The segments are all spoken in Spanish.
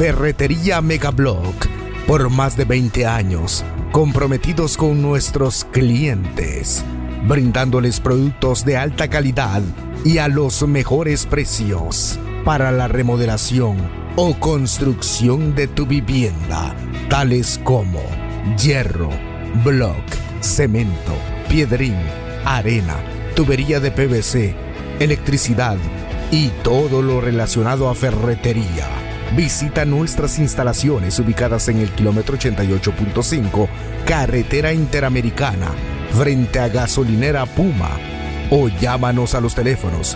Ferretería Megablock, por más de 20 años, comprometidos con nuestros clientes, brindándoles productos de alta calidad y a los mejores precios para la remodelación o construcción de tu vivienda, tales como hierro, block, cemento, piedrín, arena, tubería de PVC, electricidad y todo lo relacionado a ferretería. Visita nuestras instalaciones ubicadas en el kilómetro 88.5, Carretera Interamericana, frente a Gasolinera Puma, o llámanos a los teléfonos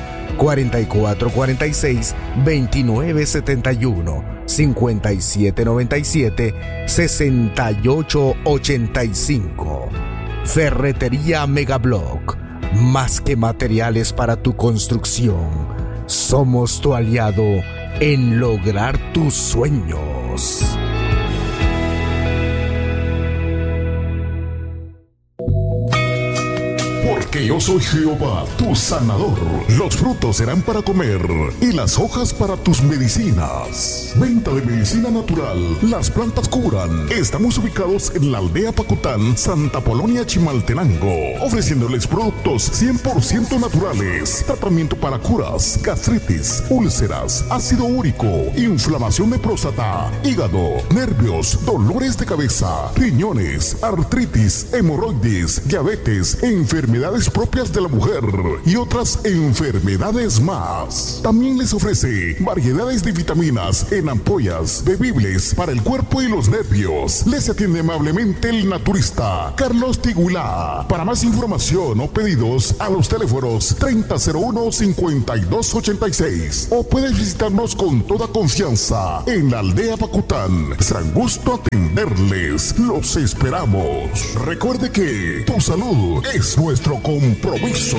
4446-2971, 5797-6885. Ferretería Megablock, más que materiales para tu construcción, somos tu aliado en lograr tus sueños. Porque yo soy Jehová, tu sanador. Los frutos serán para comer y las hojas para tus medicinas. Venta de medicina natural. Las plantas curan. Estamos ubicados en la aldea Pacután, Santa Polonia, Chimaltenango, ofreciéndoles productos 100% naturales. Tratamiento para curas, gastritis, úlceras, ácido úrico, inflamación de próstata, hígado, nervios, dolores de cabeza, riñones, artritis, hemorroides, diabetes, enfermedades propias de la mujer y otras enfermedades más. También les ofrece variedades de vitaminas en ampollas, bebibles para el cuerpo y los nervios. Les atiende amablemente el naturista Carlos Tigulá. Para más información o pedidos, a los teléfonos 3001-5286, o puedes visitarnos con toda confianza en la aldea Pacután. Será un gusto atenderles. Los esperamos. Recuerde que tu salud es nuestro compromiso.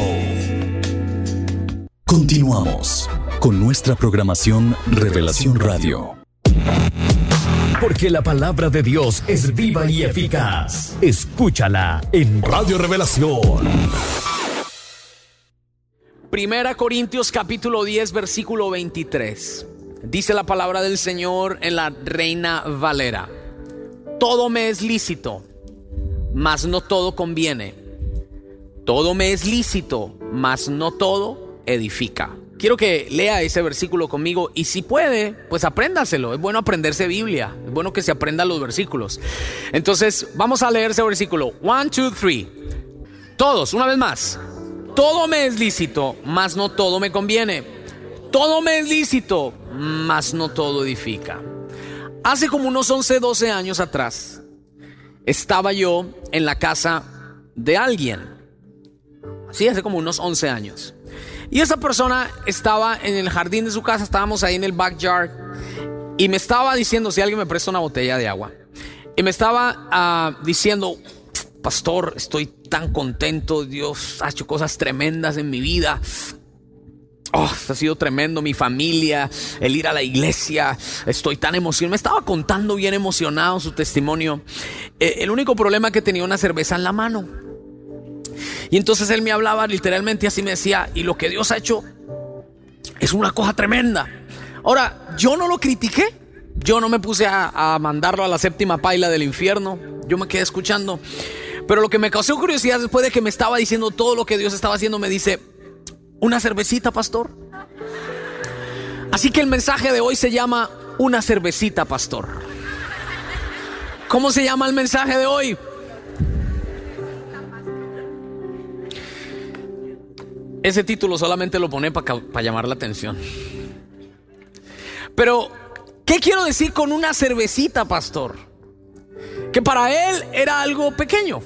Continuamos con nuestra programación Revelación Radio. Porque la palabra de Dios es viva y eficaz. Escúchala en Radio Revelación. Primera Corintios capítulo 10 versículo 23. Dice la palabra del Señor en la Reina Valera: todo me es lícito, mas no todo conviene. Todo me es lícito, mas no todo edifica. Quiero que lea ese versículo conmigo, y si puede, pues apréndaselo. Es bueno aprenderse Biblia, es bueno que se aprendan los versículos. Entonces vamos a leer ese versículo. 1, 2, 3. Todos, una vez más. Todo me es lícito, mas no todo me conviene. Todo me es lícito, mas no todo edifica. Hace como unos 11, 12 años atrás, estaba yo en la casa de alguien. Sí, hace como unos 11 años. Y esa persona estaba en el jardín de su casa, estábamos ahí en el backyard, y me estaba diciendo si alguien me presta una botella de agua. Y me estaba diciendo: pastor, estoy tan contento, Dios ha hecho cosas tremendas en mi vida. Ha sido tremendo, mi familia, el ir a la iglesia, estoy tan emocionado. Me estaba contando bien emocionado su testimonio. El único problema es que tenía una cerveza en la mano. Y entonces él me hablaba literalmente así, me decía: y lo que Dios ha hecho es una cosa tremenda. Ahora, yo no lo critiqué, yo no me puse a mandarlo a la séptima paila del infierno, yo me quedé escuchando. Pero lo que me causó curiosidad, después de que me estaba diciendo todo lo que Dios estaba haciendo, me dice: ¿una cervecita, pastor? Así que el mensaje de hoy se llama Una cervecita, pastor. ¿Cómo se llama el mensaje de hoy? Ese título solamente lo pone para llamar la atención. Pero, ¿qué quiero decir con una cervecita, pastor? Que para él era algo pequeño.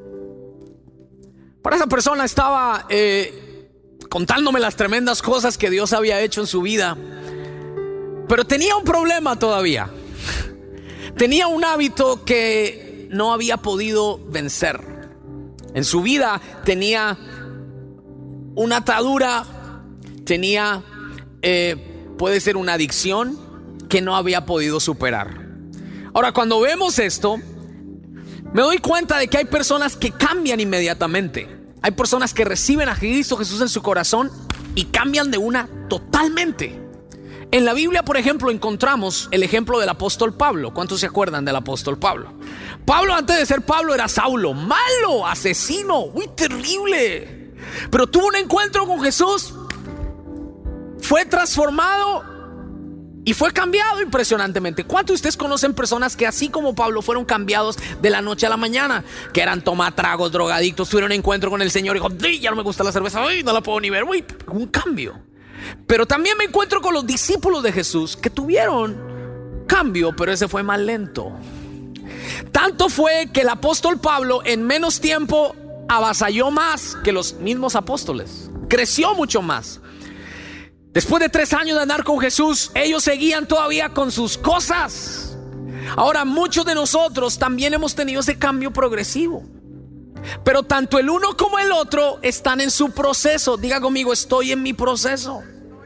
Para esa persona estaba contándome las tremendas cosas que Dios había hecho en su vida. Pero tenía un problema todavía. Tenía un hábito que no había podido vencer. En su vida tenía una atadura, tenía, puede ser una adicción que no había podido superar. Ahora, cuando vemos esto, me doy cuenta de que hay personas que cambian inmediatamente. Hay personas que reciben a Cristo Jesús en su corazón y cambian de una totalmente. En la Biblia, por ejemplo, encontramos el ejemplo del apóstol Pablo. ¿Cuántos se acuerdan del apóstol Pablo? Pablo, antes de ser Pablo, era Saulo, malo, asesino, muy terrible. Pero tuvo un encuentro con Jesús, fue transformado y fue cambiado impresionantemente. ¿Cuántos de ustedes conocen personas que así como Pablo fueron cambiados de la noche a la mañana? Que eran tomatragos, drogadictos, tuvieron un encuentro con el Señor y dijo, ya no me gusta la cerveza, no la puedo ni ver, un cambio. Pero también me encuentro con los discípulos de Jesús que tuvieron cambio, pero ese fue más lento. Tanto fue que el apóstol Pablo en menos tiempo avasalló más que los mismos apóstoles. Creció mucho más. Después de 3 años de andar con Jesús, ellos seguían todavía con sus cosas. Ahora, muchos de nosotros también hemos tenido ese cambio progresivo. Pero tanto el uno como el otro están en su proceso. Diga conmigo, estoy en mi proceso.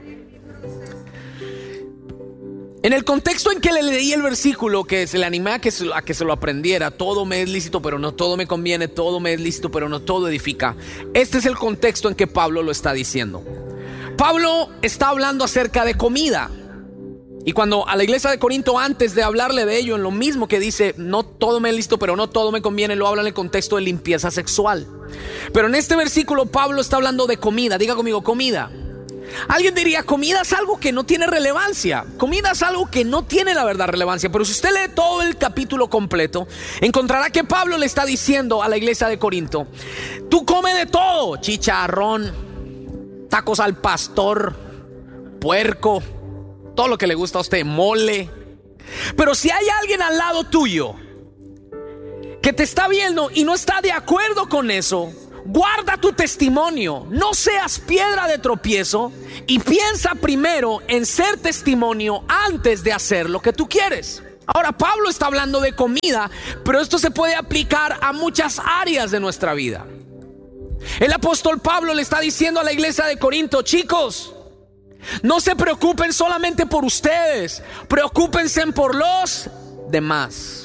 En el contexto en que le leí el versículo, que se le animé a que se lo aprendiera, todo me es lícito pero no todo me conviene, todo me es lícito pero no todo edifica. Este es el contexto en que Pablo lo está diciendo. Pablo está hablando acerca de comida. Y cuando a la iglesia de Corinto, antes de hablarle de ello, en lo mismo que dice, no todo me es lícito pero no todo me conviene, lo habla en el contexto de limpieza sexual. Pero en este versículo Pablo está hablando de comida. Diga conmigo, comida. Alguien diría, comida es algo que no tiene relevancia. Comida es algo que no tiene la verdad relevancia. Pero si usted lee todo el capítulo completo, encontrará que Pablo le está diciendo a la iglesia de Corinto, tú come de todo, chicharrón, tacos al pastor, puerco, todo lo que le gusta a usted, mole. Pero si hay alguien al lado tuyo que te está viendo y no está de acuerdo con eso, guarda tu testimonio, no seas piedra de tropiezo y piensa primero en ser testimonio antes de hacer lo que tú quieres. Ahora, Pablo está hablando de comida, pero esto se puede aplicar a muchas áreas de nuestra vida. El apóstol Pablo le está diciendo a la iglesia de Corinto, chicos, no se preocupen solamente por ustedes, preocúpense por los demás.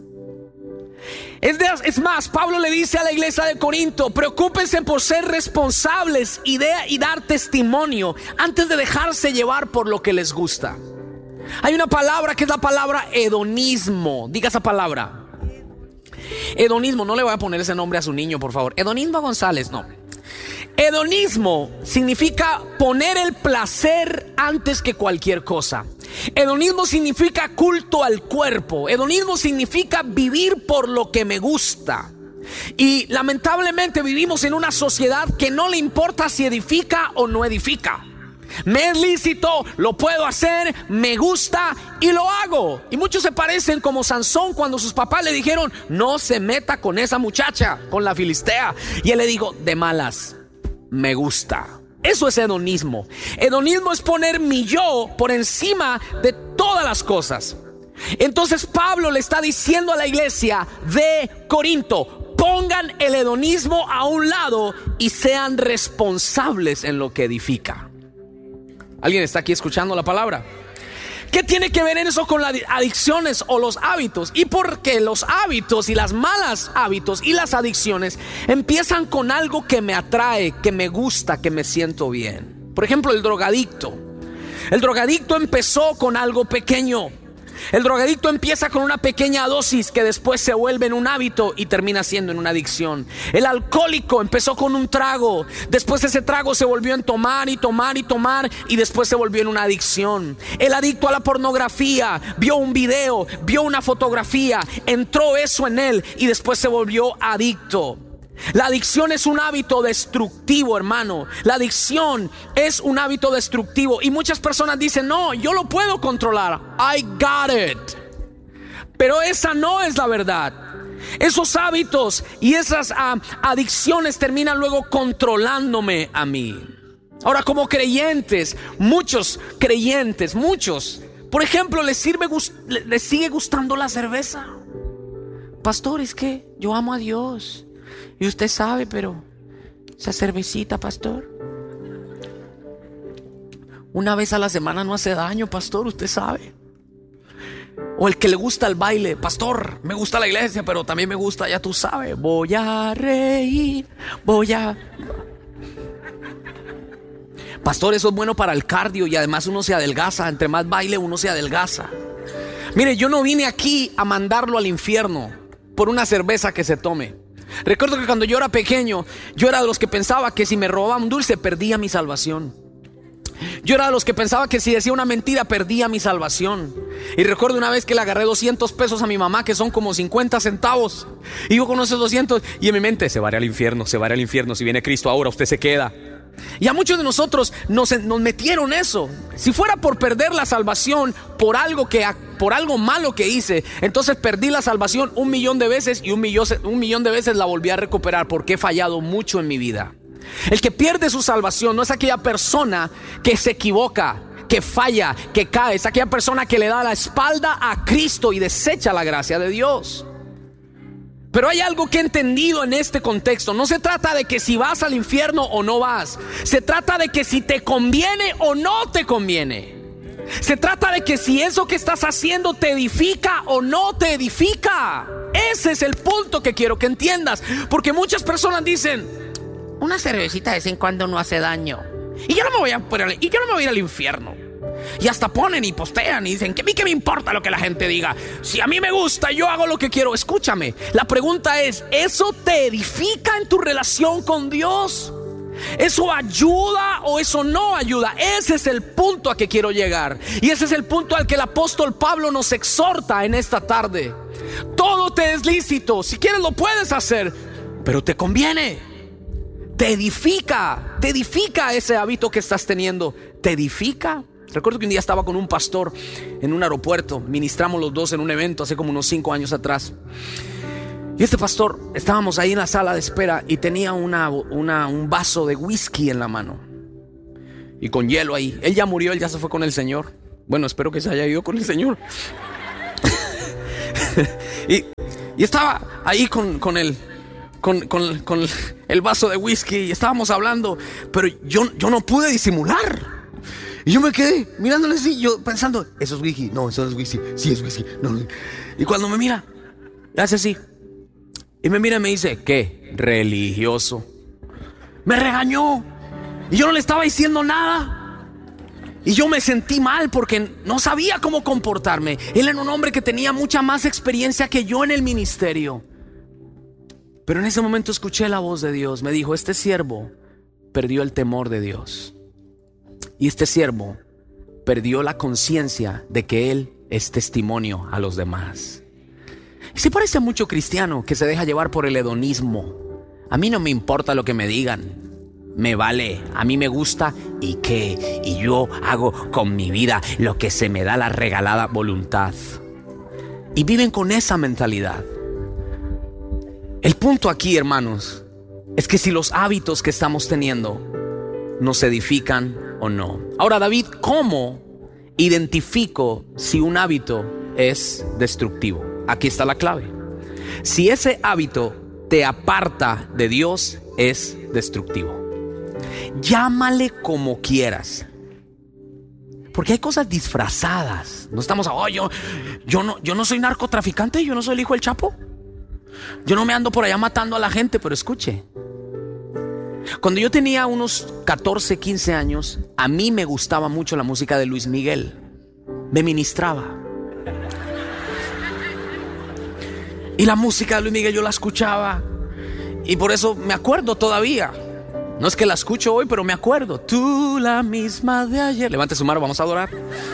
Es más, Pablo le dice a la iglesia de Corinto, preocúpense por ser responsables y dar testimonio antes de dejarse llevar por lo que les gusta. Hay una palabra que es la palabra hedonismo. Diga esa palabra. Hedonismo, no le voy a poner ese nombre a su niño, por favor. Hedonismo González, no. Hedonismo significa poner el placer antes que cualquier cosa. Hedonismo significa culto al cuerpo. Hedonismo significa vivir por lo que me gusta. Y lamentablemente vivimos en una sociedad que no le importa si edifica o no edifica. Me es lícito, lo puedo hacer, me gusta y lo hago. Y muchos se parecen como Sansón cuando sus papás le dijeron, no se meta con esa muchacha, con la filistea. Y él le dijo, de malas, me gusta. Eso es hedonismo. Hedonismo es poner mi yo por encima de todas las cosas. Entonces Pablo le está diciendo a la iglesia de Corinto, pongan el hedonismo a un lado y sean responsables en lo que edifica. ¿Alguien está aquí escuchando la palabra? ¿Qué tiene que ver eso con las adicciones o los hábitos? Y porque los hábitos y las malas hábitos y las adicciones empiezan con algo que me atrae, que me gusta, que me siento bien. Por ejemplo, el drogadicto. El drogadicto empezó con algo pequeño. El drogadicto empieza con una pequeña dosis que después se vuelve en un hábito y termina siendo en una adicción. El alcohólico empezó con un trago, después ese trago se volvió en tomar y tomar y tomar y después se volvió en una adicción. El adicto a la pornografía vio un video, vio una fotografía, entró eso en él y después se volvió adicto. La adicción es un hábito destructivo, hermano. La adicción es un hábito destructivo. Y muchas personas dicen, no, yo lo puedo controlar. I got it. Pero esa no es la verdad. Esos hábitos y esas adicciones terminan luego controlándome a mí. Ahora, como creyentes, muchos creyentes, por ejemplo, les sigue gustando la cerveza. Pastor, es que yo amo a Dios. Y usted sabe, pero esa cervecita, pastor, una vez a la semana no hace daño, pastor, usted sabe. O el que le gusta el baile, pastor, me gusta la iglesia, pero también me gusta, ya tú sabes, voy a reír, Pastor, eso es bueno para el cardio y además uno se adelgaza. Entre más baile uno se adelgaza. Mire, yo no vine aquí a mandarlo al infierno por una cerveza que se tome. Recuerdo que cuando yo era pequeño, yo era de los que pensaba que si me robaba un dulce perdía mi salvación. Yo era de los que pensaba que si decía una mentira perdía mi salvación. Y recuerdo una vez que le agarré 200 pesos a mi mamá, que son como 50 centavos. Y yo con esos 200, y en mi mente, se va a ir al infierno, se va a ir al infierno. Si viene Cristo ahora, usted se queda. Y a muchos de nosotros nos metieron eso. Si fuera por perder la salvación por algo malo que hice, entonces perdí la salvación 1.000.000 de veces y 1.000.000 de veces la volví a recuperar, porque he fallado mucho en mi vida. El que pierde su salvación no es aquella persona que se equivoca, que falla, que cae. Es aquella persona que le da la espalda a Cristo y desecha la gracia de Dios. Pero hay algo que he entendido en este contexto. No se trata de que si vas al infierno o no vas. Se trata de que si te conviene o no te conviene. Se trata de que si eso que estás haciendo te edifica o no te edifica. Ese es el punto que quiero que entiendas. Porque muchas personas dicen: una cervecita de vez en cuando no hace daño. Y yo no me voy a ir al infierno. Y hasta ponen y postean y dicen: ¿que a mí qué me importa lo que la gente diga? Si a mí me gusta, yo hago lo que quiero. Escúchame, la pregunta es: ¿eso te edifica en tu relación con Dios? ¿Eso ayuda o eso no ayuda? Ese es el punto a que quiero llegar. Y ese es el punto al que el apóstol Pablo nos exhorta en esta tarde. Todo te es lícito, si quieres lo puedes hacer, pero te conviene. Te edifica ese hábito que estás teniendo. ¿Te edifica? Recuerdo que un día estaba con un pastor en un aeropuerto. Ministramos los dos en un evento hace como unos 5 años atrás. Y este pastor, estábamos ahí en la sala de espera y tenía un vaso de whisky en la mano y con hielo ahí. Él ya murió, él ya se fue con el Señor. Bueno, espero que se haya ido con el Señor. y estaba ahí con el vaso de whisky y estábamos hablando, pero yo no pude disimular. Y yo me quedé mirándole así, yo pensando: ¿eso es whisky? No, eso no es whisky. Sí, es whisky. No. Y cuando me mira, hace así. Y me mira y me dice: ¿qué? Religioso. Me regañó. Y yo no le estaba diciendo nada. Y yo me sentí mal porque no sabía cómo comportarme. Él era un hombre que tenía mucha más experiencia que yo en el ministerio. Pero en ese momento escuché la voz de Dios. Me dijo: este siervo perdió el temor de Dios. Y este siervo perdió la conciencia de que él es testimonio a los demás. Y se parece a mucho cristiano que se deja llevar por el hedonismo. A mí no me importa lo que me digan. Me vale, a mí me gusta y qué. Y yo hago con mi vida lo que se me da la regalada voluntad. Y viven con esa mentalidad. El punto aquí, hermanos, es que si los hábitos que estamos teniendo nos edifican o no. Ahora, David, ¿cómo identifico si un hábito es destructivo? Aquí está la clave. Si ese hábito te aparta de Dios, es destructivo. Llámale como quieras, porque hay cosas disfrazadas. No estamos yo no soy narcotraficante, yo no soy el hijo del Chapo. Yo no me ando por allá matando a la gente. Pero escuche, cuando yo tenía unos 14, 15 años, a mí me gustaba mucho la música de Luis Miguel. Me ministraba. Y la música de Luis Miguel yo la escuchaba. Y por eso me acuerdo todavía. No es que la escucho hoy, pero me acuerdo. Tú la misma de ayer. Levante su mano, vamos a adorar.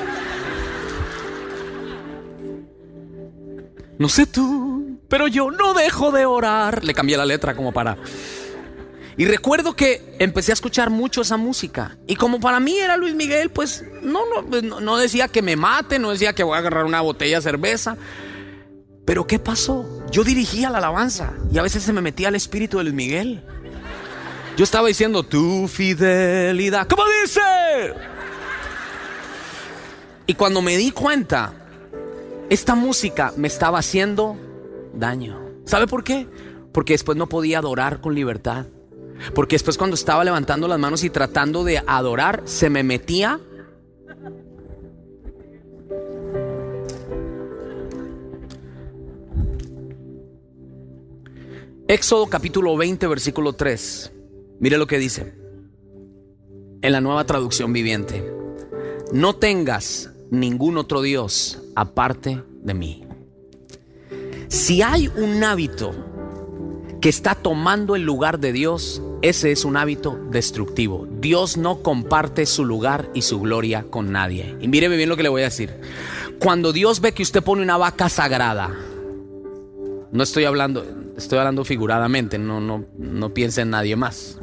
No sé tú, pero yo no dejo de orar. Le cambié la letra como para... Y recuerdo que empecé a escuchar mucho esa música. Y como para mí era Luis Miguel, pues no decía que me mate, no decía que voy a agarrar una botella de cerveza. Pero ¿qué pasó? Yo dirigía la alabanza y a veces se me metía el espíritu de Luis Miguel. Yo estaba diciendo: tu fidelidad. ¿Cómo dice? Y cuando me di cuenta, esta música me estaba haciendo daño. ¿Sabe por qué? Porque después no podía adorar con libertad. Porque después, cuando estaba levantando las manos y tratando de adorar, se me metía Éxodo capítulo 20 versículo 3. Mire lo que dice: en la Nueva Traducción Viviente: no tengas ningún otro Dios aparte de mí. Si hay un hábito que está tomando el lugar de Dios, ese es un hábito destructivo. Dios no comparte su lugar y su gloria con nadie. Y míreme bien lo que le voy a decir. Cuando Dios ve que usted pone una vaca sagrada, no estoy hablando figuradamente, no piense en nadie más.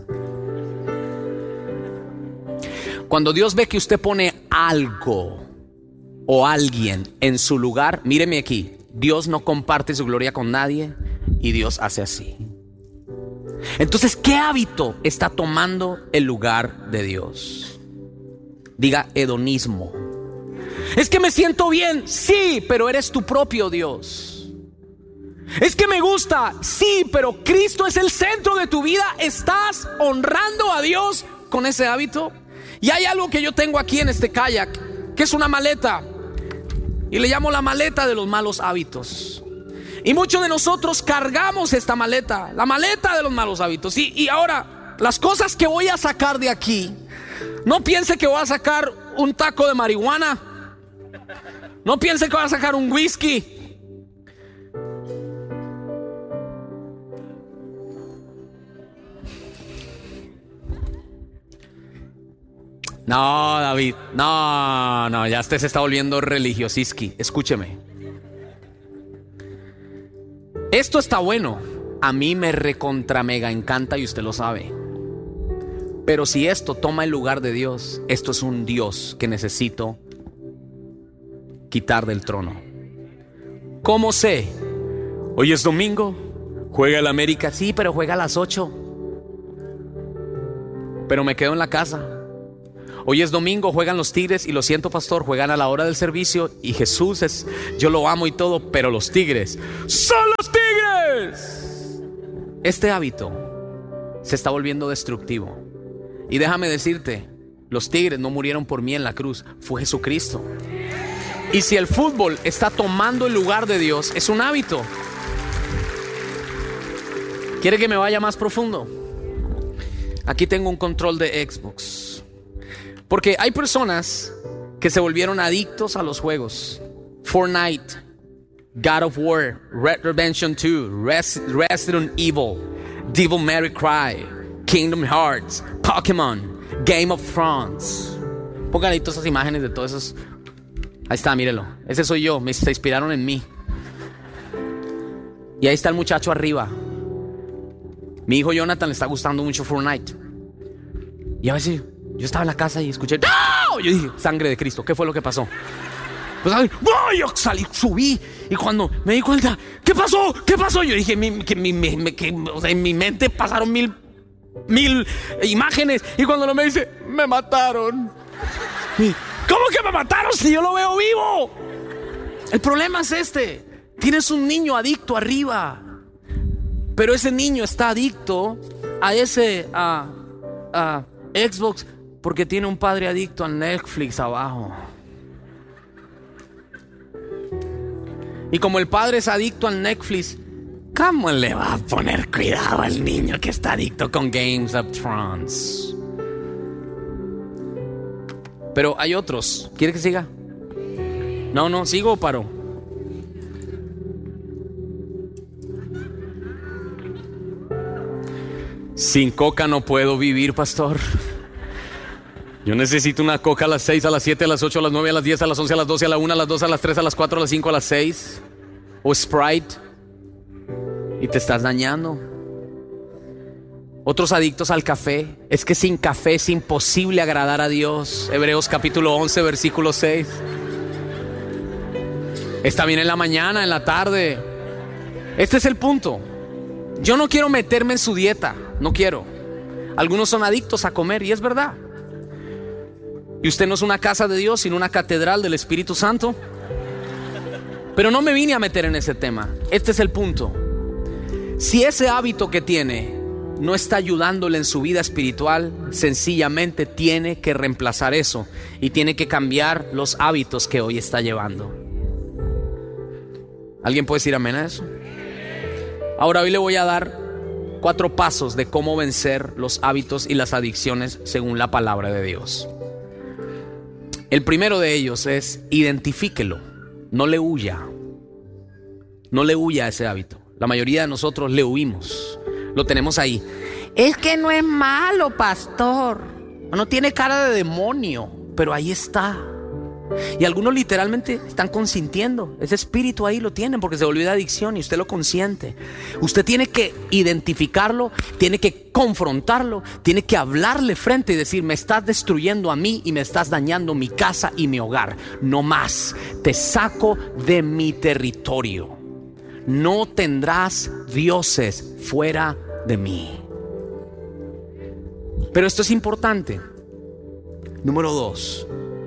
Cuando Dios ve que usted pone algo o alguien en su lugar, míreme aquí, Dios no comparte su gloria con nadie y Dios hace así. Entonces, ¿qué hábito está tomando el lugar de Dios? Diga: hedonismo. Es que me siento bien, sí, pero eres tu propio Dios. Es que me gusta, sí, pero Cristo es el centro de tu vida. ¿Estás honrando a Dios con ese hábito? Y hay algo que yo tengo aquí en este kayak, que es una maleta, y le llamo la maleta de los malos hábitos. Y muchos de nosotros cargamos esta maleta, la maleta de los malos hábitos. Y ahora, las cosas que voy a sacar de aquí, no piense que voy a sacar un taco de marihuana, no piense que voy a sacar un whisky. No, David, no, ya usted se está volviendo religiosiski. Escúcheme. Esto está bueno. A mí me recontra mega encanta y usted lo sabe. Pero si esto toma el lugar de Dios, esto es un Dios que necesito quitar del trono. ¿Cómo sé? Hoy es domingo, juega el América. Sí, pero juega a las 8. Pero me quedo en la casa. Hoy es domingo, juegan los Tigres y lo siento, pastor, juegan a la hora del servicio y Jesús es, yo lo amo y todo, pero los Tigres son los Tigres. Este hábito se está volviendo destructivo. Y déjame decirte, los Tigres no murieron por mí en la cruz, fue Jesucristo. Y si el fútbol está tomando el lugar de Dios, es un hábito. ¿Quiere que me vaya más profundo? Aquí tengo un control de Xbox. Porque hay personas que se volvieron adictos a los juegos. Fortnite, God of War, Red Redemption 2, Resident Evil, Devil May Cry, Kingdom Hearts, Pokémon, Game of Thrones. Pongan ahí todas esas imágenes de todos esos. Ahí está, mírelo. Ese soy yo, se inspiraron en mí. Y ahí está el muchacho arriba. Mi hijo Jonathan le está gustando mucho Fortnite. Y a veces yo estaba en la casa y escuché ¡no! Yo dije, sangre de Cristo, ¿qué fue lo que pasó? Pues yo salí, subí, y cuando me di cuenta, ¿qué pasó? ¿Qué pasó? Yo dije, o sea, en mi mente pasaron mil imágenes. Y cuando me dice, me mataron. ¿Cómo que me mataron si yo lo veo vivo? El problema es este: tienes un niño adicto arriba, pero ese niño está adicto a ese Xbox porque tiene un padre adicto a Netflix abajo. Y como el padre es adicto al Netflix, ¿cómo le va a poner cuidado al niño que está adicto con Games of Thrones? Pero hay otros. ¿Quiere que siga? No, ¿sigo o paro? Sin coca no puedo vivir, pastor. Yo necesito una coca a las 6, a las 7, a las 8, a las 9, a las 10, a las 11, a las 12, a la 1, a las 2, a las 3, a las 4, a las 5, a las 6. O Sprite. Y te estás dañando. Otros adictos al café. Es que sin café es imposible agradar a Dios. Hebreos capítulo 11, versículo 6. Está bien en la mañana, en la tarde. Este es el punto. Yo no quiero meterme en su dieta. No quiero. Algunos son adictos a comer y es verdad. Y usted no es una casa de Dios, sino una catedral del Espíritu Santo. Pero no me vine a meter en ese tema. Este es el punto. Si ese hábito que tiene no está ayudándole en su vida espiritual, sencillamente tiene que reemplazar eso y tiene que cambiar los hábitos que hoy está llevando. ¿Alguien puede decir amén a eso? Ahora hoy le voy a dar 4 pasos de cómo vencer los hábitos y las adicciones según la palabra de Dios. El primero de ellos es identifíquelo, no le huya. No le huya a ese hábito. La mayoría de nosotros le huimos, lo tenemos ahí. Es que no es malo, pastor, no tiene cara de demonio, pero ahí está. Y algunos literalmente están consintiendo. Ese espíritu ahí lo tienen porque se volvió de adicción y usted lo consiente. Usted tiene que identificarlo, tiene que confrontarlo, tiene que hablarle frente y decir: me estás destruyendo a mí y me estás dañando mi casa y mi hogar. No más, te saco de mi territorio. No tendrás dioses fuera de mí. Pero esto es importante. Número 2.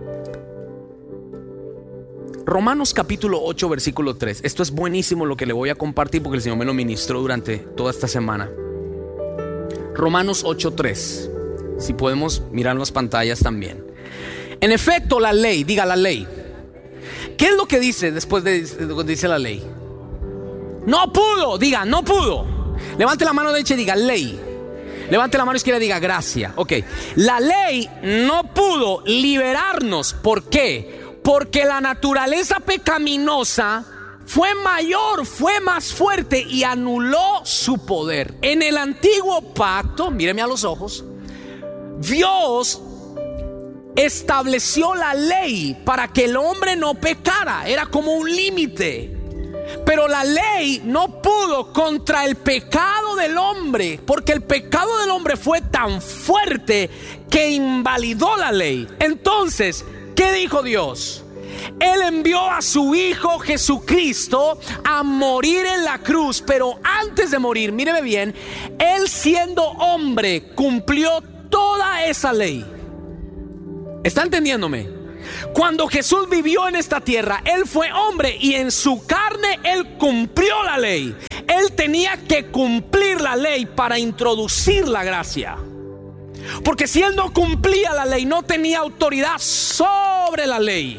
Romanos capítulo 8 versículo 3. Esto es buenísimo lo que le voy a compartir porque el Señor me lo ministró durante toda esta semana. Romanos 8:3. Si podemos mirar las pantallas también. En efecto, la ley, diga la ley. ¿Qué es lo que dice después de dice la ley? No pudo, diga no pudo. Levante la mano derecha y diga ley. Levante la mano izquierda y diga gracia. Ok, la ley no pudo liberarnos. ¿Por qué? Porque la naturaleza pecaminosa fue mayor, fue más fuerte y anuló su poder. En el antiguo pacto, míreme a los ojos, Dios estableció la ley para que el hombre no pecara. Era como un límite. Pero la ley no pudo contra el pecado del hombre, porque el pecado del hombre fue tan fuerte que invalidó la ley. Entonces, ¿qué dijo Dios? Él envió a su Hijo Jesucristo a morir en la cruz. Pero antes de morir, míreme bien, Él siendo hombre cumplió toda esa ley. ¿Está entendiéndome? Cuando Jesús vivió en esta tierra, Él fue hombre y en su carne Él cumplió la ley. Él tenía que cumplir la ley para introducir la gracia. Porque si Él no cumplía la ley, no tenía autoridad sobre la ley.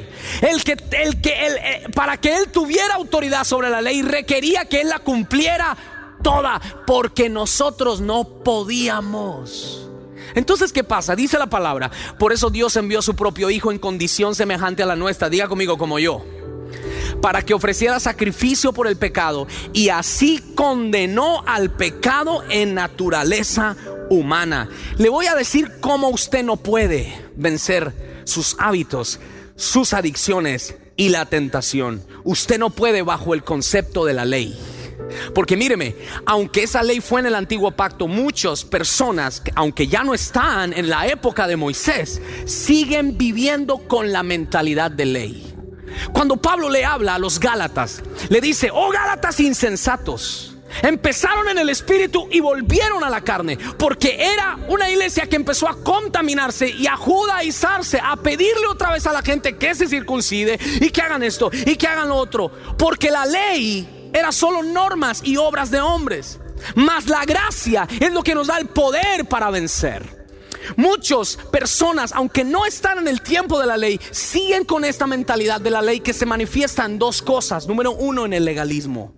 Para que Él tuviera autoridad sobre la ley, requería que Él la cumpliera toda, porque nosotros no podíamos. Entonces, ¿qué pasa? Dice la palabra: por eso Dios envió a su propio Hijo en condición semejante a la nuestra. Diga conmigo: como yo, para que ofreciera sacrificio por el pecado, y así condenó al pecado en naturaleza humana. Le voy a decir cómo usted no puede vencer sus hábitos, sus adicciones y la tentación. Usted no puede bajo el concepto de la ley. Porque míreme, aunque esa ley fue en el antiguo pacto, muchas personas, aunque ya no están en la época de Moisés, siguen viviendo con la mentalidad de ley. Cuando Pablo le habla a los Gálatas, le dice: oh Gálatas insensatos, empezaron en el espíritu y volvieron a la carne. Porque era una iglesia que empezó a contaminarse y a judaizarse, a pedirle otra vez a la gente que se circuncide y que hagan esto y que hagan lo otro. Porque la ley era solo normas y obras de hombres, mas la gracia es lo que nos da el poder para vencer. Muchas personas, aunque no están en el tiempo de la ley, siguen con esta mentalidad de la ley que se manifiesta en 2 cosas. Número 1, en el legalismo.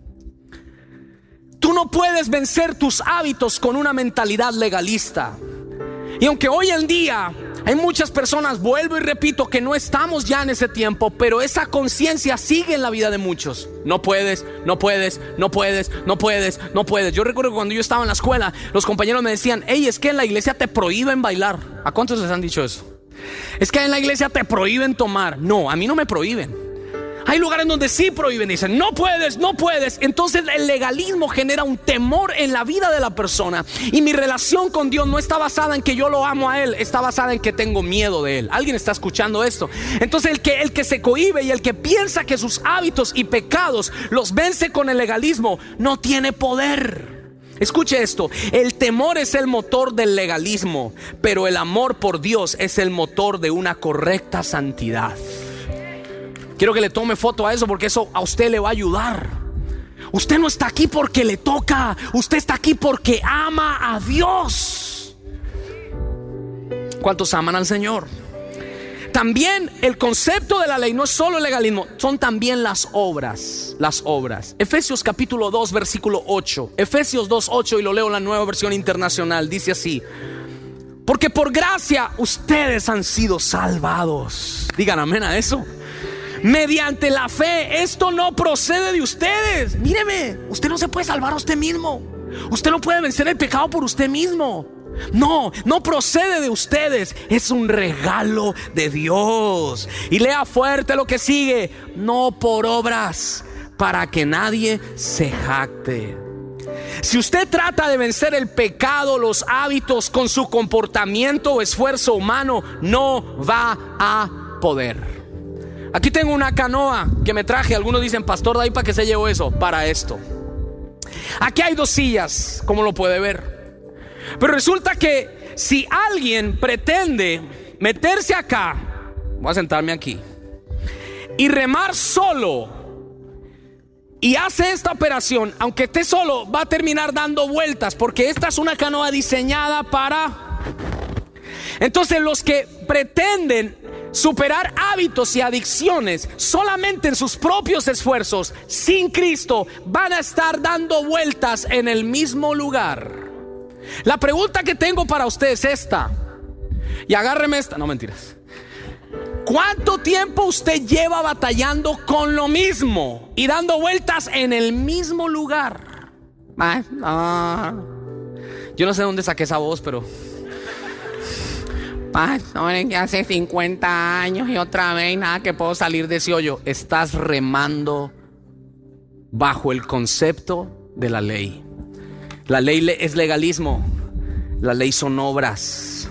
Tú no puedes vencer tus hábitos con una mentalidad legalista. Y aunque hoy en día hay muchas personas, vuelvo y repito, que no estamos ya en ese tiempo, pero esa conciencia sigue en la vida de muchos. No puedes, no puedes, no puedes, no puedes, no puedes. Yo recuerdo que cuando yo estaba en la escuela, los compañeros me decían: hey, es que en la iglesia te prohíben bailar. ¿A cuántos les han dicho eso? Es que en la iglesia te prohíben tomar. No, a mí no me prohíben. Hay lugares donde sí prohíben, dicen no puedes, no puedes. Entonces el legalismo genera un temor en la vida de la persona. Y mi relación con Dios no está basada en que yo lo amo a Él, está basada en que tengo miedo de Él. ¿Alguien está escuchando esto? Entonces el que se cohíbe y el que piensa que sus hábitos y pecados los vence con el legalismo, no tiene poder. Escuche esto: el temor es el motor del legalismo, pero el amor por Dios es el motor de una correcta santidad. Quiero que le tome foto a eso, porque eso a usted le va a ayudar. Usted no está aquí porque le toca, usted está aquí porque ama a Dios. ¿Cuántos aman al Señor? también el concepto de la ley no es solo el legalismo, son también las obras. Efesios capítulo 2 versículo 8. Efesios 2:8, y lo leo en la Nueva Versión Internacional. Dice así: porque por gracia ustedes han sido salvados. Digan amén a eso. Mediante la fe. Esto no procede de ustedes. Míreme, usted no se puede salvar a usted mismo. Usted no puede vencer el pecado por usted mismo. No procede de ustedes. Es un regalo de Dios. Y lea fuerte lo que sigue: no por obras, para que nadie se jacte. Si usted trata de vencer el pecado, los hábitos, con su comportamiento o esfuerzo humano, no va a poder. Aquí tengo una canoa que me traje. Algunos dicen: pastor, ¿de ahí para qué se llevó eso? Para esto. Aquí hay 2 sillas, como lo puede ver. Pero resulta que si alguien pretende meterse acá, voy a sentarme aquí, y remar solo, y hace esta operación, aunque esté solo, va a terminar dando vueltas, porque esta es una canoa diseñada para... Entonces los que pretenden superar hábitos y adicciones solamente en sus propios esfuerzos, sin Cristo, van a estar dando vueltas en el mismo lugar. La pregunta que tengo para ustedes es esta, y agárreme esta, no mentiras. ¿Cuánto tiempo usted lleva batallando con lo mismo y dando vueltas en el mismo lugar? Yo no sé de dónde saqué esa voz, pero... que hace 50 años y otra vez nada que puedo salir de ese hoyo. Estás remando bajo el concepto de la ley. La ley es legalismo, la ley son obras.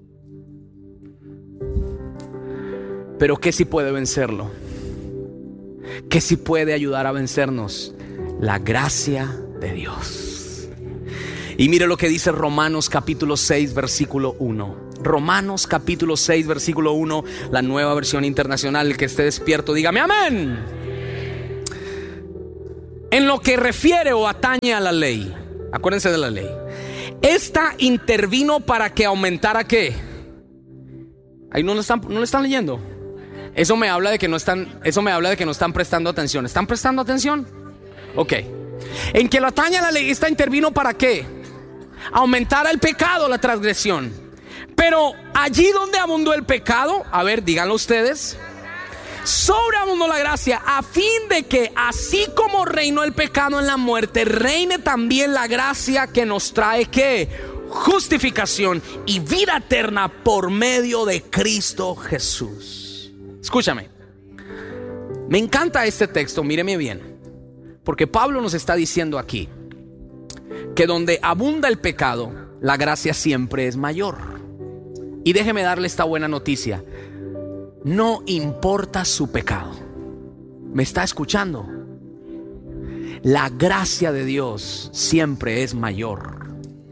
Pero ¿qué sí puede vencerlo? ¿Qué sí puede ayudar a vencernos? La gracia de Dios. Y mire lo que dice Romanos capítulo 6 versículo 1. Romanos capítulo 6 versículo 1, la Nueva Versión Internacional. El que esté despierto, dígame amén. En lo que refiere o atañe a la ley, acuérdense de la ley, esta intervino para que aumentara ¿qué? Ahí no le están leyendo. Eso me habla de que no están prestando atención. ¿Están prestando atención? Ok. En que lo atañe a la ley, esta intervino para ¿qué? Aumentara el pecado, la transgresión. Pero allí donde abundó el pecado, a ver, díganlo ustedes, sobreabundó la gracia, a fin de que así como reinó el pecado en la muerte, reine también la gracia que nos trae ¿qué? Justificación y vida eterna por medio de Cristo Jesús. Escúchame, me encanta este texto, míreme bien, porque Pablo nos está diciendo aquí que donde abunda el pecado, la gracia siempre es mayor. Y déjeme darle esta buena noticia: no importa su pecado. ¿Me está escuchando? La gracia de Dios siempre es mayor.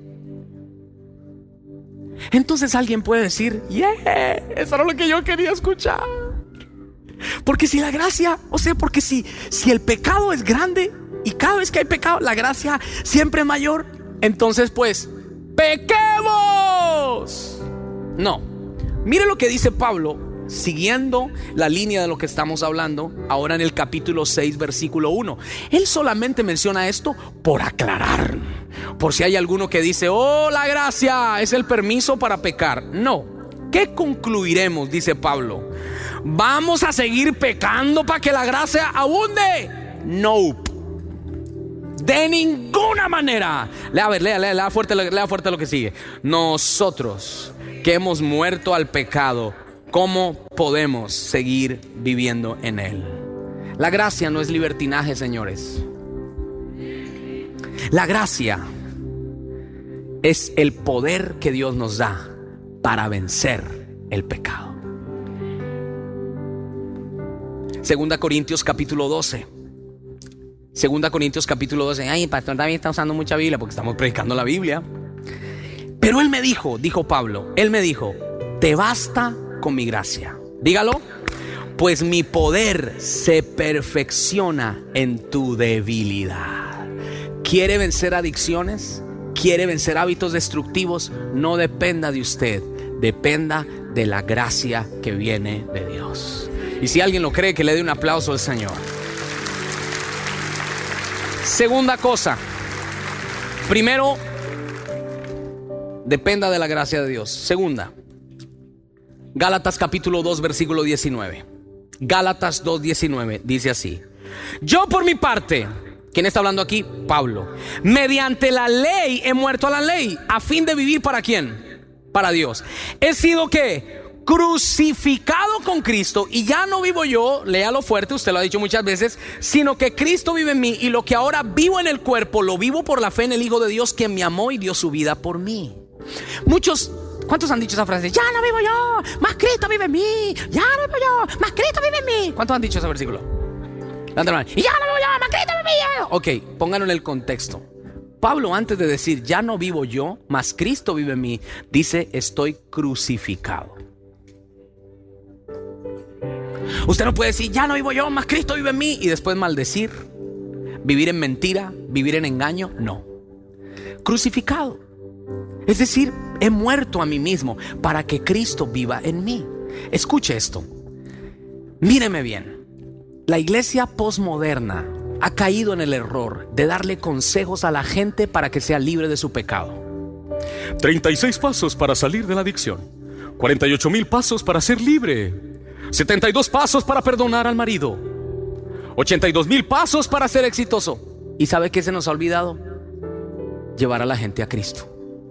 Entonces alguien puede decir: eso era lo que yo quería escuchar. Porque si la gracia, porque si el pecado es grande y cada vez que hay pecado la gracia siempre es mayor, entonces pues pequemos. No, mire lo que dice Pablo, siguiendo la línea de lo que estamos hablando ahora en el capítulo 6 versículo 1. Él solamente menciona esto por aclarar, por si hay alguno que dice: la gracia es el permiso para pecar. No. ¿Qué concluiremos? Dice Pablo: ¿vamos a seguir pecando para que la gracia abunde? No, de ninguna manera. Lea fuerte lo que sigue. Nosotros que hemos muerto al pecado, ¿cómo podemos seguir viviendo en él? La gracia no es libertinaje, señores. La gracia es el poder que Dios nos da para vencer el pecado. 2 Corintios capítulo 12. 2 Corintios capítulo 12. Ay, pastor David está usando mucha Biblia porque estamos predicando la Biblia. Pero él me dijo Pablo, él me dijo: te basta con mi gracia. Dígalo. Pues mi poder se perfecciona en tu debilidad. ¿Quiere vencer adicciones? ¿Quiere vencer hábitos destructivos? No dependa de usted, dependa de la gracia que viene de Dios. Y si alguien lo cree, que le dé un aplauso al Señor. Segunda cosa. Primero, dependa de la gracia de Dios. Segunda, Gálatas capítulo 2 versículo 19. Gálatas 2:19 dice así: yo por mi parte, ¿quién está hablando aquí? Pablo. Mediante la ley he muerto a la ley, a fin de vivir ¿para quién? Para Dios. He sido ¿qué? Crucificado con Cristo, y ya no vivo yo, léalo fuerte, usted lo ha dicho muchas veces, sino que Cristo vive en mí, y lo que ahora vivo en el cuerpo lo vivo por la fe en el Hijo de Dios, quien me amó y dio su vida por mí. ¿Cuántos han dicho esa frase? Ya no vivo yo, más Cristo vive en mí. Ya no vivo yo, más Cristo vive en mí. ¿Cuántos han dicho ese versículo? Y ya no vivo yo, más Cristo vive en mí. Ok, pónganlo en el contexto. Pablo, antes de decir ya no vivo yo, más Cristo vive en mí, dice estoy crucificado. Usted no puede decir ya no vivo yo, más Cristo vive en mí, y después maldecir, vivir en mentira, vivir en engaño. No, crucificado, es decir, he muerto a mí mismo para que Cristo viva en mí. Escuche esto, míreme bien. La iglesia posmoderna ha caído en el error de darle consejos a la gente para que sea libre de su pecado. 36 pasos para salir de la adicción, 48,000 pasos para ser libre, 72 pasos para perdonar al marido, 82,000 pasos para ser exitoso. ¿Y sabe qué se nos ha olvidado? Llevar a la gente a Cristo.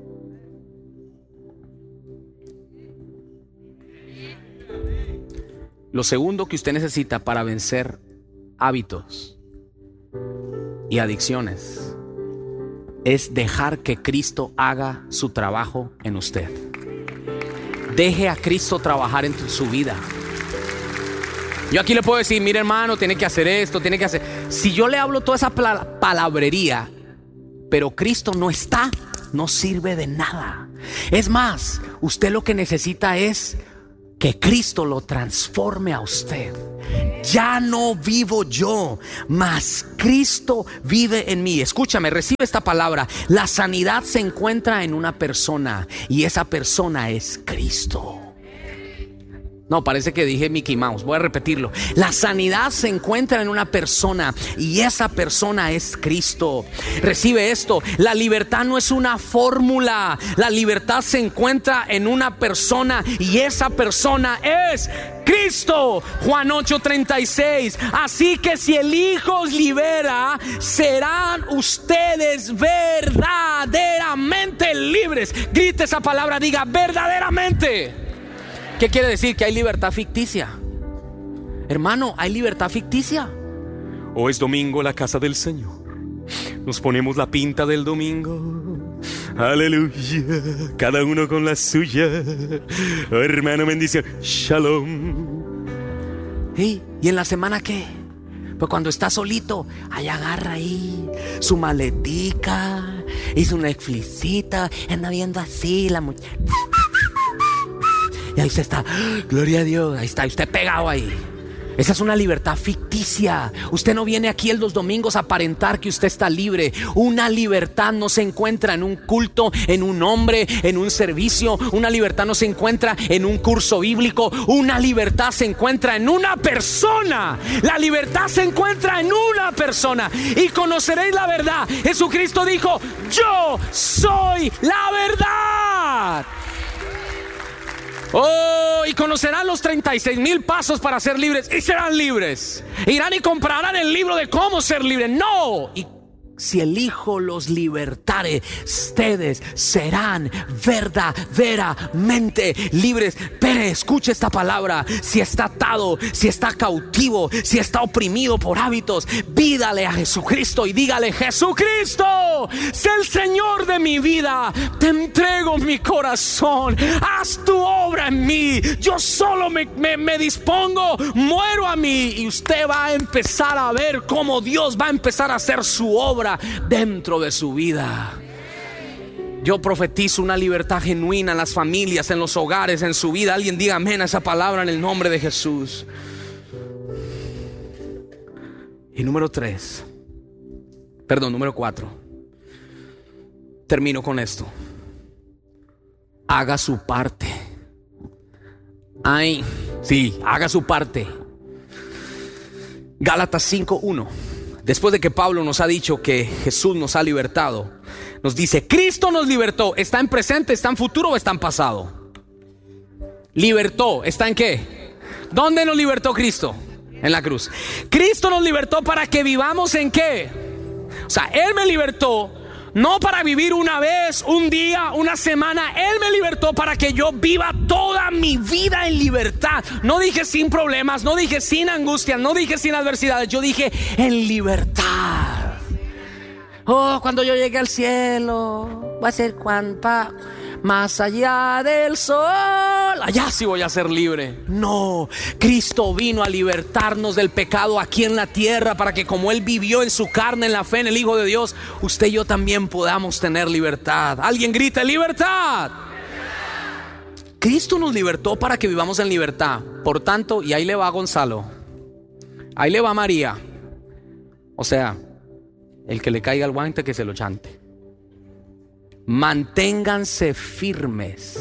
Lo segundo que usted necesita para vencer hábitos y adicciones es dejar que Cristo haga su trabajo en usted. Deje a Cristo trabajar en su vida. Yo aquí le puedo decir, mire hermano, tiene que hacer esto, tiene que hacer. Si yo le hablo toda esa palabrería, pero Cristo no está, no sirve de nada. Es más, usted lo que necesita es que Cristo lo transforme a usted. Ya no vivo yo, mas Cristo vive en mí. Escúchame, recibe esta palabra. La sanidad se encuentra en una persona, y esa persona es Cristo. No, parece que dije Mickey Mouse, voy a repetirlo. La sanidad se encuentra en una persona, y esa persona es Cristo. Recibe esto, la libertad no es una fórmula. La libertad se encuentra en una persona, y esa persona es Cristo. Juan 8:36. Así que si el Hijo os libera, serán ustedes verdaderamente libres. Grite esa palabra, diga verdaderamente. ¿Qué quiere decir? Que hay libertad ficticia. Hermano, hay libertad ficticia. O es domingo la casa del Señor. Nos ponemos la pinta del domingo. Aleluya. Cada uno con la suya. Oh, hermano, bendición. Shalom. ¿Y en la semana qué? Pues cuando está solito, ahí agarra ahí su maletica y su Netflixita, anda viendo así la muchacha. Y ahí usted está, gloria a Dios, ahí está, usted pegado ahí. Esa es una libertad ficticia. Usted no viene aquí los domingos a aparentar que usted está libre. Una libertad no se encuentra en un culto, en un hombre, en un servicio. Una libertad no se encuentra en un curso bíblico. Una libertad se encuentra en una persona. La libertad se encuentra en una persona. Y conoceréis la verdad. Jesucristo dijo, yo soy la verdad. Oh, y conocerán los 36,000 pasos para ser libres, y serán libres. Irán y comprarán el libro de cómo ser libres. No, y si el Hijo los libertare, ustedes serán verdaderamente libres. Pero escuche esta palabra. Si está atado, si está cautivo, si está oprimido por hábitos, pídale a Jesucristo y dígale, Jesucristo, sé el Señor de mi vida. Te entrego mi corazón. Haz tu obra en mí. Yo solo me dispongo, muero a mí. Y usted va a empezar a ver cómo Dios va a empezar a hacer su obra dentro de su vida. Yo profetizo una libertad genuina en las familias, en los hogares, en su vida. Alguien diga amén a esa palabra en el nombre de Jesús. Y número 4. Termino con esto. Haga su parte Ay, sí, haga su parte. Gálatas 5:1. Después de que Pablo nos ha dicho que Jesús nos ha libertado, nos dice: Cristo nos libertó. ¿Está en presente, está en futuro o está en pasado? Libertó, ¿está en qué? ¿Dónde nos libertó Cristo? En la cruz. Cristo nos libertó para que vivamos en qué. O sea, Él me libertó no para vivir una vez, un día, una semana. Él me libertó para que yo viva toda mi vida en libertad. No dije sin problemas, no dije sin angustias, no dije sin adversidades. Yo dije en libertad. Oh, cuando yo llegue al cielo, voy a ser más allá del sol, allá sí voy a ser libre. No, Cristo vino a libertarnos del pecado aquí en la tierra, para que como Él vivió en su carne, en la fe en el Hijo de Dios, usted y yo también podamos tener libertad. Alguien grita: libertad. Cristo nos libertó para que vivamos en libertad. Por tanto, y ahí le va Gonzalo, ahí le va María, o sea, el que le caiga el guante que se lo chante. Manténganse firmes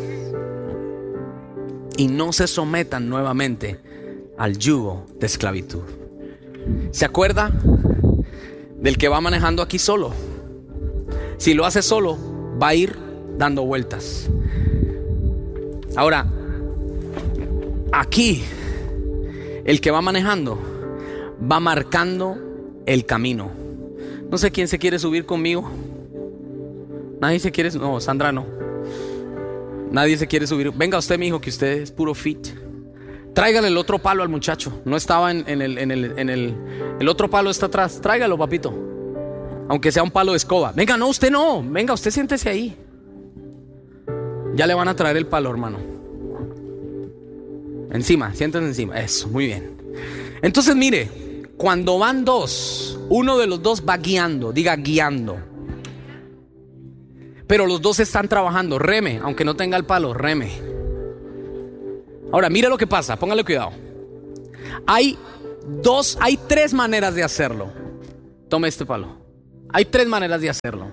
y no se sometan nuevamente al yugo de esclavitud. ¿Se acuerda del que va manejando aquí solo? Si lo hace solo, va a ir dando vueltas. Ahora, aquí, el que va manejando va marcando el camino. No sé quién se quiere subir conmigo. Nadie se quiere. No, Sandra no. Nadie se quiere subir. Venga usted, mi hijo, que usted es puro fit. Tráigale el otro palo al muchacho. No estaba en el otro palo está atrás. Tráigalo, papito. Aunque sea un palo de escoba. Venga, no, usted no. Venga, usted siéntese ahí. Ya le van a traer el palo, hermano. Encima, siéntese encima. Eso, muy bien. Entonces, mire, cuando van dos, uno de los dos va guiando. Diga guiando. Pero los dos están trabajando. Reme, aunque no tenga el palo, reme. Ahora, mire lo que pasa, póngale cuidado. Hay tres maneras de hacerlo. Tome este palo. Hay tres maneras de hacerlo.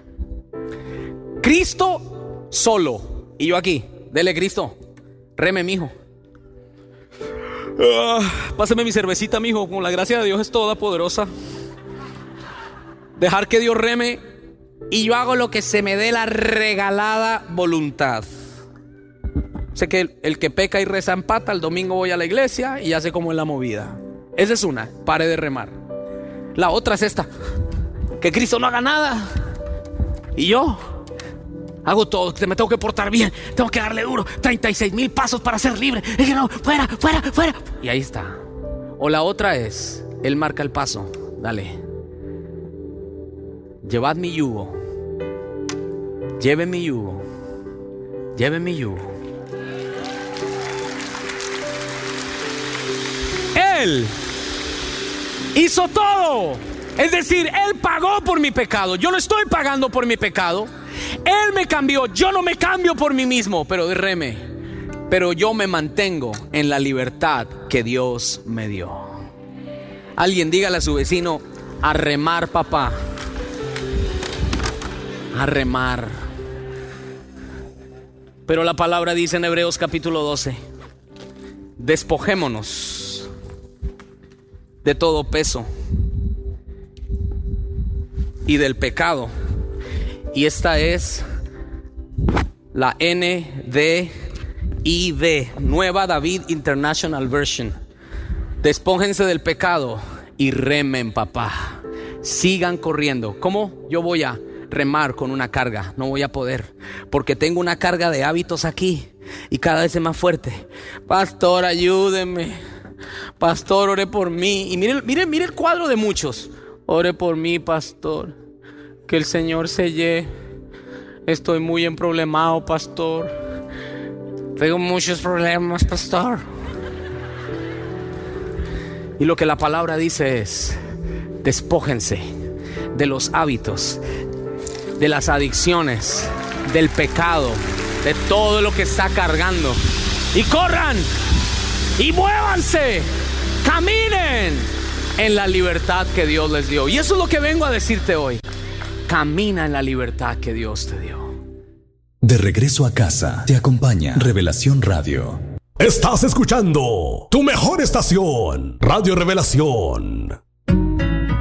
Cristo solo y yo aquí. Dele, Cristo. Reme, mijo. Páseme mi cervecita, mijo. Con la gracia de Dios es toda poderosa. Dejar que Dios reme y yo hago lo que se me dé la regalada voluntad. Sé que el que peca y reza empata. El domingo voy a la iglesia y hace como en la movida. Esa es una, pare de remar. La otra es esta: que Cristo no haga nada y yo hago todo. Me tengo que portar bien, tengo que darle duro. 36,000 pasos para ser libre. Y que no, fuera. Y ahí está. O la otra es: Él marca el paso. Dale. Llevad mi yugo. Lleven mi yugo. Lleven mi yugo. Él hizo todo. Es decir, Él pagó por mi pecado. Yo no estoy pagando por mi pecado. Él me cambió. Yo no me cambio por mí mismo. Pero yo me mantengo en la libertad que Dios me dio. Alguien dígale a su vecino: a remar, papá. A remar. Pero la palabra dice en Hebreos capítulo 12: despojémonos de todo peso y del pecado. Y esta es la NDIV, Nueva David International Version. Despójense del pecado y remen, papá. Sigan corriendo. ¿Cómo yo voy a remar con una carga? No voy a poder, porque tengo una carga de hábitos aquí y cada vez es más fuerte. Pastor, ayúdeme. Pastor, ore por mí. Y mire el cuadro de muchos. Ore por mí, pastor, que el Señor selle. Estoy muy emproblemado, pastor. Tengo muchos problemas, pastor. Y lo que la palabra dice es: despójense de los hábitos, de las adicciones, del pecado, de todo lo que está cargando, y corran y muévanse, caminen en la libertad que Dios les dio. Y eso es lo que vengo a decirte hoy: camina en la libertad que Dios te dio. De regreso a casa, te acompaña Revelación Radio. Estás escuchando tu mejor estación, Radio Revelación.